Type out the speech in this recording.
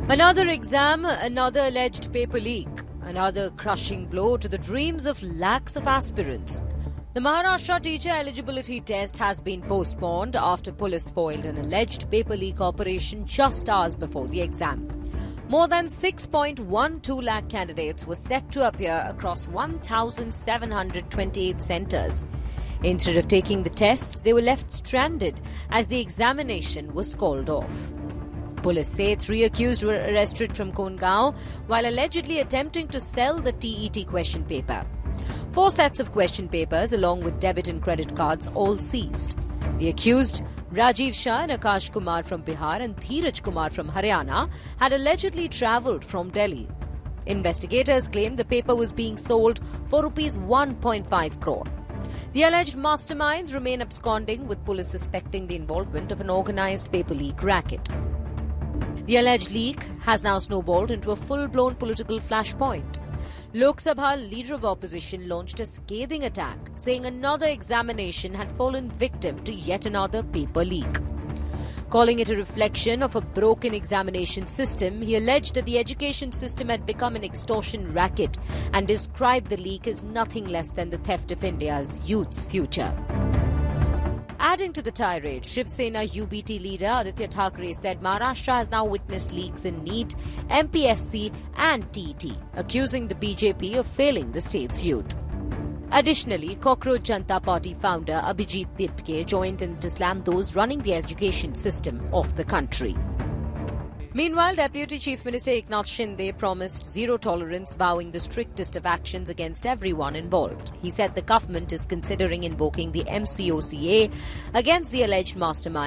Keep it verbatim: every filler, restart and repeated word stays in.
Another exam, another alleged paper leak, another crushing blow to the dreams of lakhs of aspirants. The Maharashtra teacher eligibility test has been postponed after police foiled an alleged paper leak operation just hours before the exam. More than six point one two lakh candidates were set to appear across one thousand seven hundred twenty-eight centres. Instead of taking the test, they were left stranded as the examination was called off. Police say three accused were arrested from Kongaon while allegedly attempting to sell the T E T question paper. Four sets of question papers along with debit and credit cards all seized. The accused, Rajiv Shah and Akash Kumar from Bihar and Dheeraj Kumar from Haryana, had allegedly travelled from Delhi. Investigators claim the paper was being sold for rupees one point five crore. The alleged masterminds remain absconding, with police suspecting the involvement of an organised paper leak racket. The alleged leak has now snowballed into a full-blown political flashpoint. Lok Sabha leader of opposition launched a scathing attack, saying another examination had fallen victim to yet another paper leak. Calling it a reflection of a broken examination system, he alleged that the education system had become an extortion racket and described the leak as nothing less than the theft of India's youth's future. Adding to the tirade, Shiv Sena U B T leader Aditya Thackeray said Maharashtra has now witnessed leaks in NEET, M P S C and T E T, accusing the B J P of failing the state's youth. Additionally, Cockroach Janata Party founder Abhijit Dipke joined in to slam those running the education system of the country. Meanwhile, Deputy Chief Minister Eknath Shinde promised zero tolerance, vowing the strictest of actions against everyone involved. He said the government is considering invoking the M C O C A against the alleged mastermind